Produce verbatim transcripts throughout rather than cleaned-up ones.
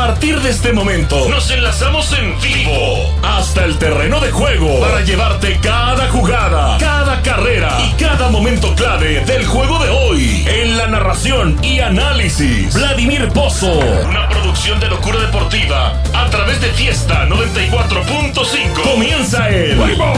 partir de este momento, nos enlazamos en vivo hasta el terreno de juego para llevarte cada jugada, cada carrera y cada momento clave del juego de hoy. En la narración y análisis, Vladimir Pozo. Una producción de Locura Deportiva a través de Fiesta noventa y cuatro punto cinco. Comienza el ¡Vivo!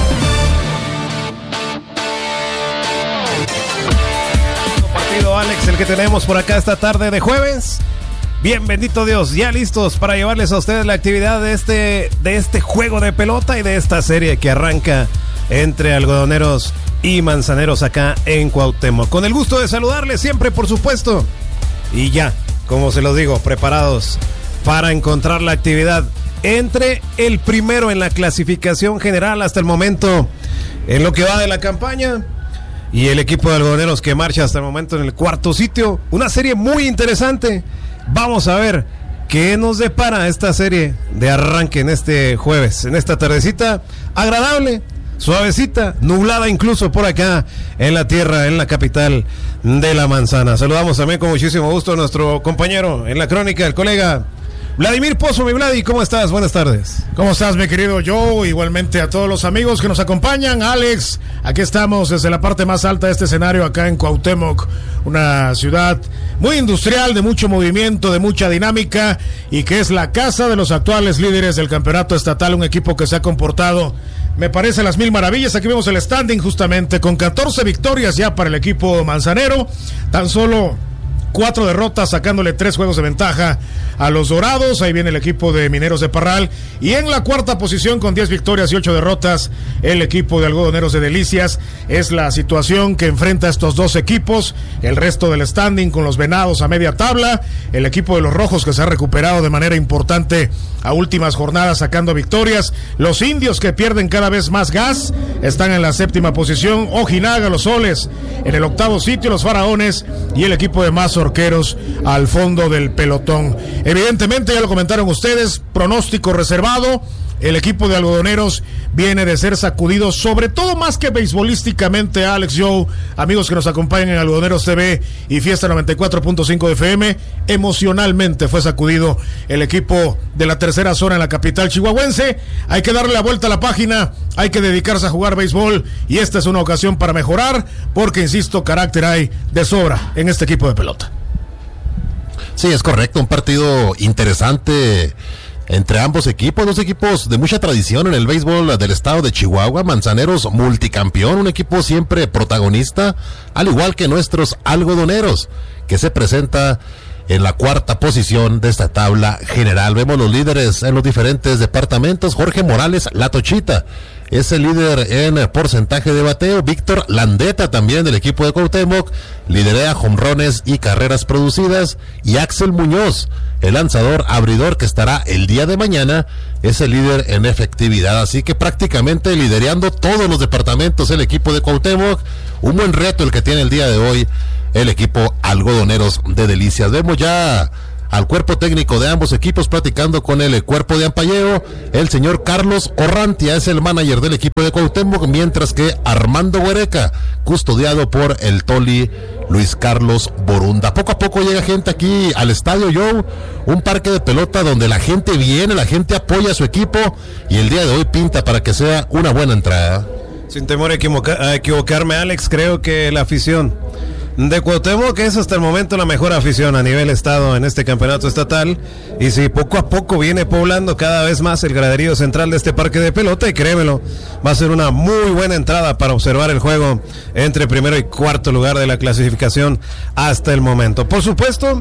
Partido, Alex, el que tenemos por acá esta tarde de jueves. Bien, bendito Dios, ya listos para llevarles a ustedes la actividad de este, de este juego de pelota y de esta serie que arranca entre algodoneros y manzaneros acá en Cuauhtémoc. Con el gusto de saludarles siempre, por supuesto. Y ya, como se los digo, preparados para encontrar la actividad entre el primero en la clasificación general hasta el momento en lo que va de la campaña y el equipo de algodoneros que marcha hasta el momento en el cuarto sitio. Una serie muy interesante. Vamos a ver qué nos depara esta serie de arranque en este jueves, en esta tardecita agradable, suavecita, nublada incluso por acá en la tierra, en la capital de la manzana. Saludamos también con muchísimo gusto a nuestro compañero en la crónica, el colega Vladimir Pozo. Mi Vladi, ¿cómo estás? Buenas tardes. ¿Cómo estás, mi querido Joe? Igualmente a todos los amigos que nos acompañan. Alex, aquí estamos desde la parte más alta de este escenario acá en Cuauhtémoc, una ciudad muy industrial, de mucho movimiento, de mucha dinámica, y que es la casa de los actuales líderes del campeonato estatal, un equipo que se ha comportado, me parece, las mil maravillas. Aquí vemos el standing justamente con catorce victorias ya para el equipo manzanero, tan solo cuatro derrotas, sacándole tres juegos de ventaja a los Dorados. Ahí viene el equipo de Mineros de Parral, y en la cuarta posición con diez victorias y ocho derrotas el equipo de Algodoneros de Delicias. Es la situación que enfrenta a estos dos equipos. El resto del standing con los Venados a media tabla, el equipo de los Rojos que se ha recuperado de manera importante a últimas jornadas sacando victorias, los Indios que pierden cada vez más gas están en la séptima posición, Ojinaga, los Soles en el octavo sitio, los Faraones y el equipo de Mazo Orqueros al fondo del pelotón. Evidentemente, ya lo comentaron ustedes, pronóstico reservado. El equipo de algodoneros viene de ser sacudido, sobre todo más que beisbolísticamente, Alex, Joe, amigos que nos acompañan en Algodoneros T V y Fiesta noventa y cuatro punto cinco de F M, emocionalmente fue sacudido el equipo de la tercera zona en la capital chihuahuense. Hay que darle la vuelta a la página, hay que dedicarse a jugar béisbol, y esta es una ocasión para mejorar, porque, insisto, carácter hay de sobra en este equipo de pelota. Sí, es correcto, un partido interesante entre ambos equipos, dos equipos de mucha tradición en el béisbol del estado de Chihuahua. Manzaneros multicampeón, un equipo siempre protagonista, al igual que nuestros algodoneros, que se presenta en la cuarta posición de esta tabla general. Vemos los líderes en los diferentes departamentos. Jorge Morales, la Tochita, es el líder en porcentaje de bateo. Víctor Landeta, también del equipo de Cuauhtémoc, lidera jonrones y carreras producidas. Y Axel Muñoz, el lanzador abridor que estará el día de mañana, es el líder en efectividad. Así que prácticamente liderando todos los departamentos el equipo de Cuauhtémoc. Un buen reto el que tiene el día de hoy el equipo Algodoneros de Delicias. Vemos ya al cuerpo técnico de ambos equipos platicando con el cuerpo de ampalleo. El señor Carlos Orrantia es el manager del equipo de Cuauhtémoc, mientras que Armando Huereca, custodiado por el Toli Luis Carlos Borunda. Poco a poco llega gente aquí al estadio, Joe, un parque de pelota donde la gente viene, la gente apoya a su equipo, y el día de hoy pinta para que sea una buena entrada. Sin temor a, equivoca- a equivocarme, Alex, creo que la afición de Cuauhtémoc es hasta el momento la mejor afición a nivel estado en este campeonato estatal, y si poco a poco viene poblando cada vez más el graderío central de este parque de pelota, y créemelo, va a ser una muy buena entrada para observar el juego entre primero y cuarto lugar de la clasificación hasta el momento. Por supuesto,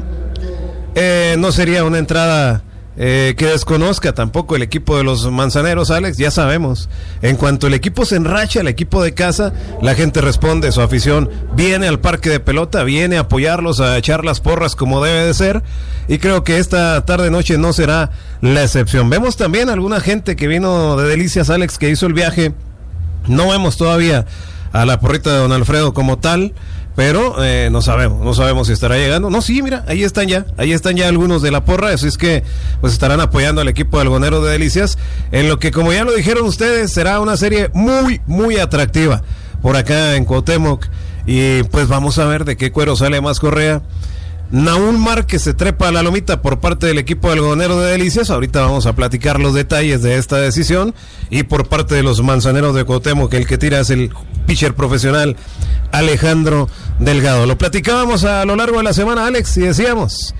eh, no sería una entrada Eh, que desconozca tampoco el equipo de los manzaneros, Alex. Ya sabemos, en cuanto el equipo se enracha, el equipo de casa, la gente responde, su afición viene al parque de pelota, viene a apoyarlos, a echar las porras como debe de ser, y creo que esta tarde noche no será la excepción. Vemos también alguna gente que vino de Delicias, Alex, que hizo el viaje. No vemos todavía a la porrita de don Alfredo como tal, pero eh, no sabemos, no sabemos si estará llegando. No, sí, mira, ahí están ya, ahí están ya algunos de la porra, así es que pues estarán apoyando al equipo de Algodoneros de Delicias, en lo que, como ya lo dijeron ustedes, será una serie muy, muy atractiva por acá en Cuauhtémoc, y pues vamos a ver de qué cuero sale más correa. Naún Márquez se trepa a la lomita por parte del equipo algodonero de Delicias. Ahorita vamos a platicar los detalles de esta decisión. Y por parte de los manzaneros de Cuauhtémoc, que el que tira es el pitcher profesional Alejandro Delgado. Lo platicábamos a lo largo de la semana, Alex, y decíamos,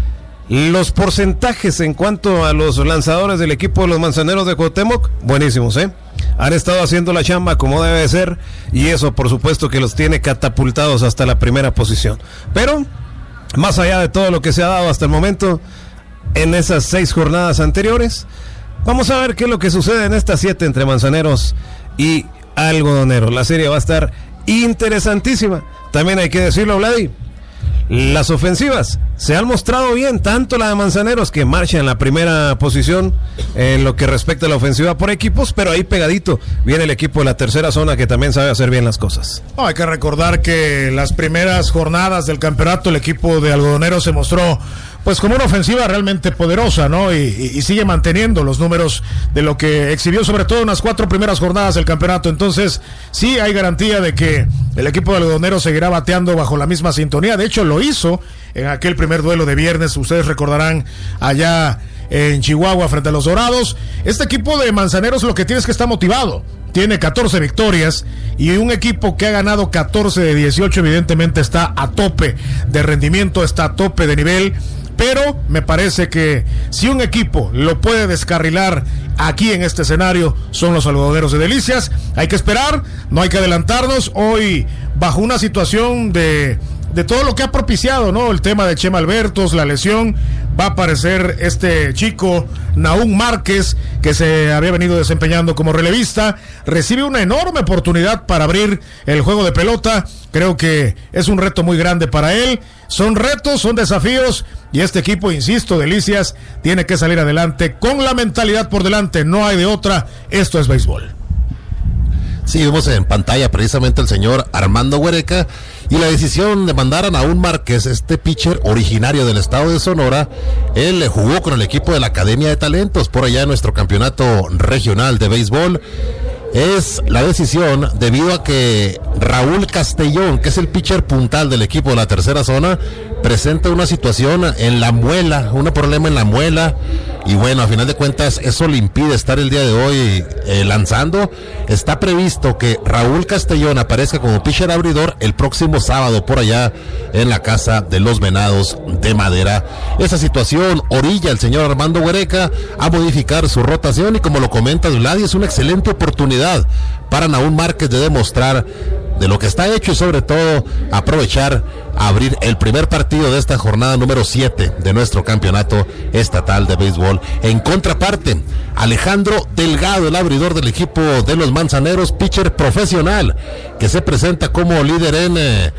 los porcentajes en cuanto a los lanzadores del equipo de los manzaneros de Cuauhtémoc, buenísimos, ¿eh? Han estado haciendo la chamba como debe de ser, y eso por supuesto que los tiene catapultados hasta la primera posición. Pero más allá de todo lo que se ha dado hasta el momento en esas seis jornadas anteriores, vamos a ver qué es lo que sucede en estas siete entre manzaneros y algodoneros. La serie va a estar interesantísima. También hay que decirlo, Vladi, las ofensivas se han mostrado bien, tanto la de Manzaneros, que marcha en la primera posición en lo que respecta a la ofensiva por equipos, pero ahí pegadito viene el equipo de la tercera zona, que también sabe hacer bien las cosas. No, hay que recordar que las primeras jornadas del campeonato el equipo de algodoneros se mostró pues como una ofensiva realmente poderosa, ¿no? Y, y, y sigue manteniendo los números de lo que exhibió sobre todo en las cuatro primeras jornadas del campeonato. Entonces sí hay garantía de que el equipo de algodoneros seguirá bateando bajo la misma sintonía. De hecho lo hizo en aquel primer duelo de viernes, ustedes recordarán, allá en Chihuahua frente a los Dorados. Este equipo de Manzaneros lo que tiene es que está motivado. Tiene catorce victorias y un equipo que ha ganado catorce de dieciocho evidentemente está a tope de rendimiento, está a tope de nivel. Pero me parece que si un equipo lo puede descarrilar aquí en este escenario, son los algodoneros de Delicias. Hay que esperar, no hay que adelantarnos. Hoy, bajo una situación de, de todo lo que ha propiciado, ¿no? El tema de Chema Albertos, la lesión, va a aparecer este chico Naún Márquez, que se había venido desempeñando como relevista. Recibe una enorme oportunidad para abrir el juego de pelota. Creo que es un reto muy grande para él. Son retos, son desafíos, y este equipo, insisto, Delicias, tiene que salir adelante con la mentalidad por delante. No hay de otra. Esto es béisbol. Sí, vemos en pantalla precisamente el señor Armando Huereca y la decisión de mandar a Naún Márquez, este pitcher originario del estado de Sonora. Él jugó con el equipo de la Academia de Talentos por allá en nuestro campeonato regional de béisbol. Es la decisión debido a que Raúl Castellón, que es el pitcher puntal del equipo de la tercera zona, presenta una situación en la muela, un problema en la muela, y bueno, a final de cuentas eso le impide estar el día de hoy eh, lanzando. Está previsto que Raúl Castellón aparezca como pitcher abridor el próximo sábado por allá en la casa de los Venados de Madera. Esa situación orilla al señor Armando Huereca a modificar su rotación, y como lo comentas, Vladi, es una excelente oportunidad para Naún Márquez de demostrar de lo que está hecho y sobre todo aprovechar a abrir el primer partido de esta jornada número siete de nuestro campeonato estatal de béisbol. En contraparte, Alejandro Delgado, el abridor del equipo de los Manzaneros, pitcher profesional, que se presenta como líder en eh,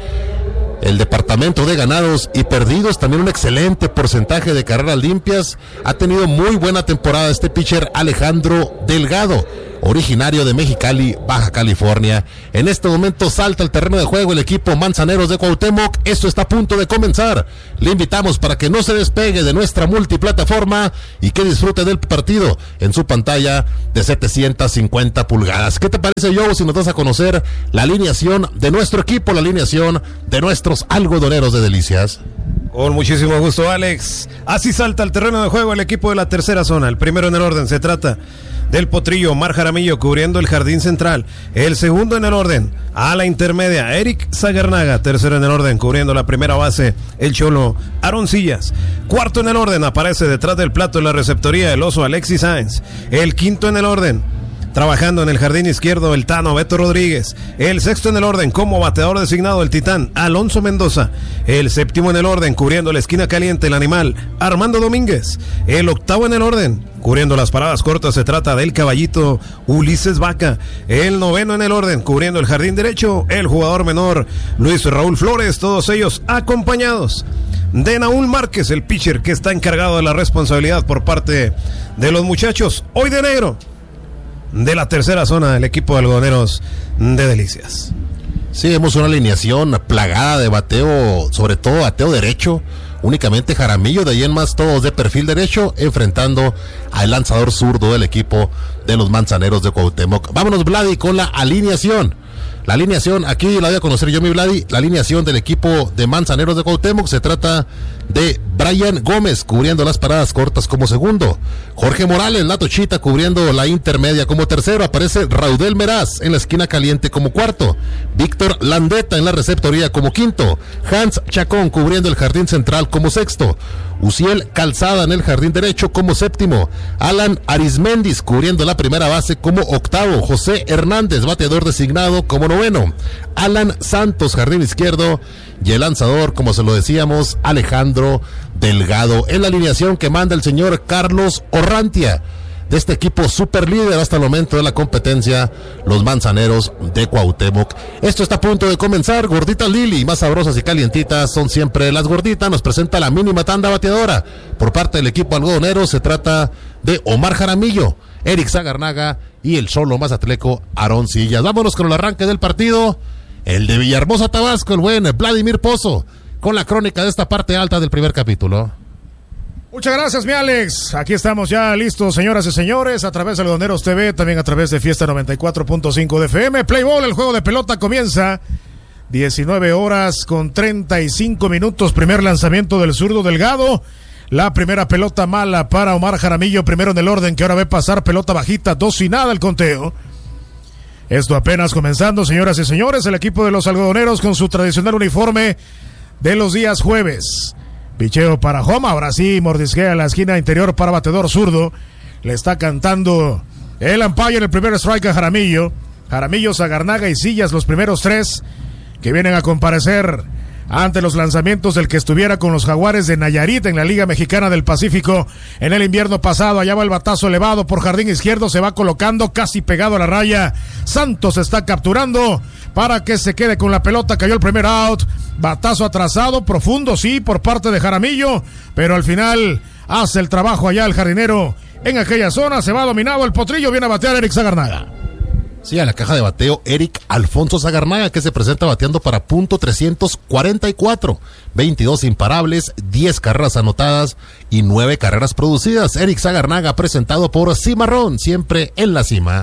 el departamento de ganados y perdidos, también un excelente porcentaje de carreras limpias. Ha tenido muy buena temporada este pitcher Alejandro Delgado, originario de Mexicali, Baja California. En este momento salta al terreno de juego el equipo Manzaneros de Cuauhtémoc. Esto está a punto de comenzar. Le invitamos para que no se despegue de nuestra multiplataforma y que disfrute del partido en su pantalla de setecientas cincuenta pulgadas. ¿Qué te parece, Joe, si nos das a conocer la alineación de nuestro equipo, la alineación de nuestros algodoneros de Delicias? Con muchísimo gusto, Alex. Así salta al terreno de juego el equipo de la tercera zona. El primero en el orden se trata del potrillo Omar Jaramillo, cubriendo el jardín central. El segundo en el orden, a la intermedia, Eric Zagarnaga. Tercero en el orden, cubriendo la primera base, el cholo Aaron Sillas. Cuarto en el orden, aparece detrás del plato en la receptoría, el oso Alexis Sáenz. El quinto en el orden, trabajando en el jardín izquierdo, el Tano Beto Rodríguez. El sexto en el orden, como bateador designado, el titán Alonso Mendoza. El séptimo en el orden, cubriendo la esquina caliente, el animal Armando Domínguez. El octavo en el orden, cubriendo las paradas cortas, se trata del caballito Ulises Vaca. El noveno en el orden, cubriendo el jardín derecho, el jugador menor Luis Raúl Flores. Todos ellos acompañados de Naún Márquez, el pitcher que está encargado de la responsabilidad por parte de los muchachos hoy de negro de la tercera zona del equipo de algodoneros de Delicias. Sí, vemos una alineación plagada de bateo, sobre todo bateo derecho. Únicamente Jaramillo, de ahí en más todos de perfil derecho, enfrentando al lanzador zurdo del equipo de los Manzaneros de Cuauhtémoc. Vámonos, Vladi, con la alineación. La alineación, aquí la voy a conocer yo, mi Vladi, la alineación del equipo de Manzaneros de Cuauhtémoc, se trata de Brian Gómez cubriendo las paradas cortas como segundo, Jorge Morales, la Tochita, cubriendo la intermedia como tercero, aparece Raudel Meraz en la esquina caliente como cuarto, Víctor Landeta en la receptoría como quinto, Hans Chacón cubriendo el jardín central como sexto, Uciel Calzada en el jardín derecho como séptimo, Alan Arismendis cubriendo la primera base como octavo, José Hernández, bateador designado, como noveno, Alan Santos, jardín izquierdo, y el lanzador, como se lo decíamos, Alejandro Delgado, en la alineación que manda el señor Carlos Orrantia, de este equipo super líder hasta el momento de la competencia, los Manzaneros de Cuauhtémoc. Esto está a punto de comenzar. Gorditas Lili, más sabrosas y calientitas son siempre las gorditas. Nos presenta la mínima tanda bateadora por parte del equipo algodonero. Se trata de Omar Jaramillo, Eric Zagarnaga y el solo mazatleco Aarón Sillas. Vámonos con el arranque del partido, el de Villahermosa, Tabasco, el buen Vladimir Pozo, con la crónica de esta parte alta del primer capítulo. Muchas gracias, mi Alex. Aquí estamos ya listos, señoras y señores, a través de Algodoneros T V, también a través de Fiesta noventa y cuatro punto cinco de F M. Play Ball, el juego de pelota comienza. diecinueve horas con treinta y cinco minutos. Primer lanzamiento del zurdo Delgado. La primera pelota mala para Omar Jaramillo, primero en el orden, que ahora ve pasar pelota bajita, dos y nada el conteo. Esto apenas comenzando, señoras y señores. El equipo de los algodoneros con su tradicional uniforme de los días jueves. Picheo para home, ahora sí mordisquea la esquina interior para batedor zurdo. Le está cantando el umpire, el primer strike a Jaramillo. Jaramillo, Zagarnaga y Sillas, los primeros tres que vienen a comparecer ante los lanzamientos del que estuviera con los Jaguares de Nayarit en la Liga Mexicana del Pacífico en el invierno pasado. Allá va el batazo elevado por jardín izquierdo, se va colocando casi pegado a la raya. Santos está capturando para que se quede con la pelota. Cayó el primer out, batazo atrasado, profundo sí, por parte de Jaramillo, pero al final hace el trabajo allá el jardinero en aquella zona. Se va dominado el potrillo, viene a batear Eric Zagarnaga. Sí, a la caja de bateo Eric Alfonso Zagarnaga, que se presenta bateando para punto trescientos cuarenta y cuatro, veintidós imparables, diez carreras anotadas y nueve carreras producidas. Eric Zagarnaga presentado por Cimarrón, siempre en la cima.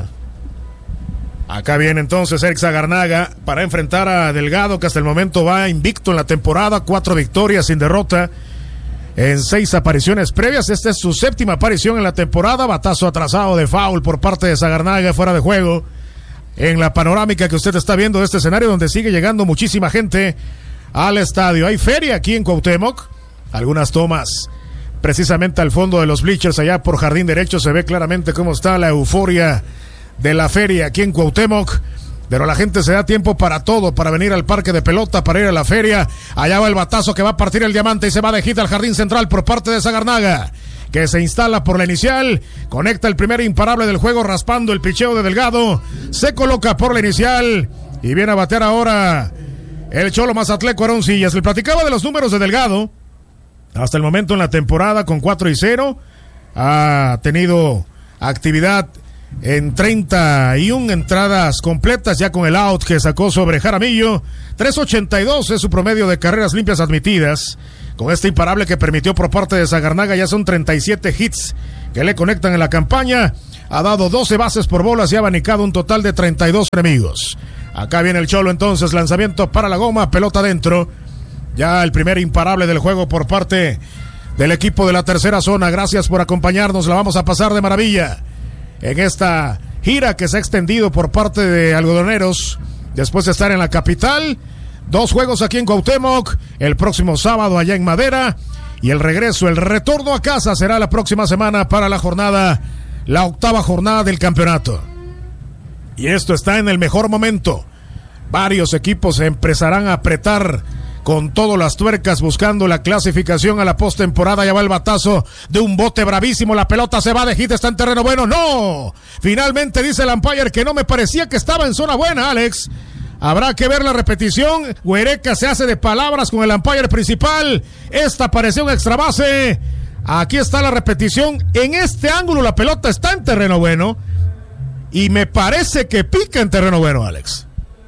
Acá viene entonces Eric Zagarnaga para enfrentar a Delgado, que hasta el momento va invicto en la temporada, cuatro victorias sin derrota en seis apariciones previas. Esta es su séptima aparición en la temporada. Batazo atrasado de foul por parte de Zagarnaga, fuera de juego. En la panorámica que usted está viendo de este escenario, donde sigue llegando muchísima gente al estadio. Hay feria aquí en Cuauhtémoc. Algunas tomas precisamente al fondo de los bleachers, allá por jardín derecho. Se ve claramente cómo está la euforia de la feria aquí en Cuauhtémoc. Pero la gente se da tiempo para todo, para venir al parque de pelota, para ir a la feria. Allá va el batazo que va a partir el diamante y se va de hit al jardín central por parte de Zagarnaga, que se instala por la inicial, conecta el primer imparable del juego raspando el picheo de Delgado, se coloca por la inicial y viene a batear ahora el cholo mazatleco Aarón Sillas. Le platicaba de los números de Delgado hasta el momento en la temporada con cuatro y cero, ha tenido actividad en treinta y una entradas completas, ya con el out que sacó sobre Jaramillo. tres ochenta y dos es su promedio de carreras limpias admitidas. Con este imparable que permitió por parte de Zagarnaga, ya son treinta y siete hits que le conectan en la campaña. Ha dado doce bases por bolas y ha abanicado un total de treinta y dos enemigos. Acá viene el cholo entonces, lanzamiento para la goma, pelota adentro. Ya el primer imparable del juego por parte del equipo de la tercera zona. Gracias por acompañarnos, la vamos a pasar de maravilla en esta gira que se ha extendido por parte de algodoneros después de estar en la capital. Dos juegos aquí en Cuauhtémoc, el próximo sábado allá en Madera, y el regreso, el retorno a casa será la próxima semana para la jornada, la octava jornada del campeonato. Y esto está en el mejor momento. Varios equipos empezarán a apretar con todas las tuercas buscando la clasificación a la postemporada. Ya va el batazo de un bote bravísimo, la pelota se va de hit, está en terreno bueno. ¡No! Finalmente dice el umpire que no, me parecía que estaba en zona buena, Alex. Habrá que ver la repetición. Huereca se hace de palabras con el umpire principal. Esta pareció un extra base. Aquí está la repetición. En este ángulo la pelota está en terreno bueno y me parece que pica en terreno bueno, Alex.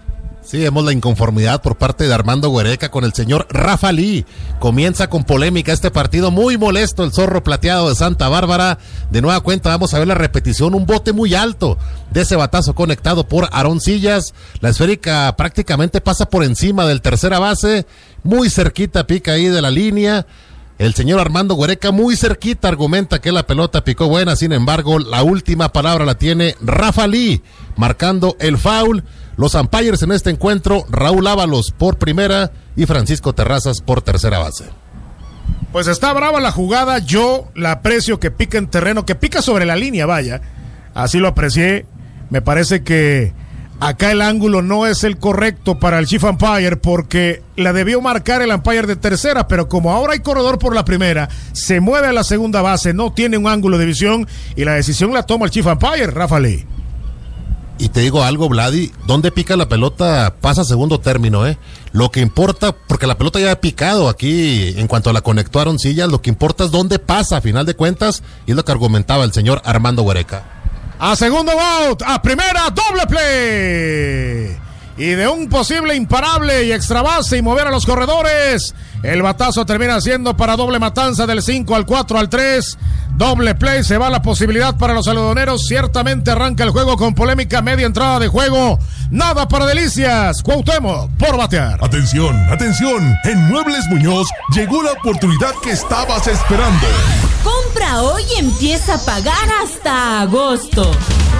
Sí, vemos la inconformidad por parte de Armando Güereca con el señor Rafa Lee. Comienza con polémica este partido, muy molesto el zorro plateado de Santa Bárbara. De nueva cuenta vamos a ver la repetición, un bote muy alto de ese batazo conectado por Aarón Sillas. La esférica prácticamente pasa por encima del tercera base, muy cerquita pica ahí de la línea. El señor Armando Güereca muy cerquita argumenta que la pelota picó buena, sin embargo la última palabra la tiene Rafa Lee, marcando el foul. Los umpires en este encuentro, Raúl Ábalos por primera y Francisco Terrazas por tercera base. Pues está brava la jugada, yo la aprecio que pica en terreno, que pica sobre la línea, vaya. Así lo aprecié, me parece que acá el ángulo no es el correcto para el chief umpire porque la debió marcar el umpire de tercera, pero como ahora hay corredor por la primera, se mueve a la segunda base, no tiene un ángulo de visión y la decisión la toma el chief umpire, Rafa Lee. Y te digo algo, Vladi, donde pica la pelota pasa a segundo término, ¿eh? Lo que importa, porque la pelota ya ha picado aquí en cuanto la conectó Aarón Sillas, lo que importa es dónde pasa a final de cuentas, y es lo que argumentaba el señor Armando Güereca. A segundo out, a primera, doble play. Y de un posible imparable y extra base y mover a los corredores, el batazo termina siendo para doble matanza del cinco al cuatro al tres. Doble play, se va la posibilidad para los algodoneros. Ciertamente arranca el juego con polémica, media entrada de juego. Nada para Delicias. Cuauhtémoc por batear. Atención, atención. En Muebles Muñoz llegó la oportunidad que estabas esperando. Compra hoy y empieza a pagar hasta agosto.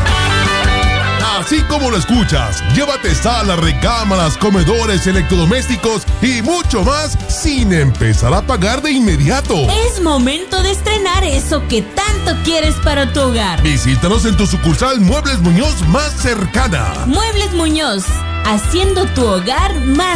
Así como lo escuchas, llévate salas, recámaras, comedores, electrodomésticos y mucho más sin empezar a pagar de inmediato. Es momento de estrenar eso que tanto quieres para tu hogar. Visítanos en tu sucursal Muebles Muñoz más cercana. Muebles Muñoz, haciendo tu hogar más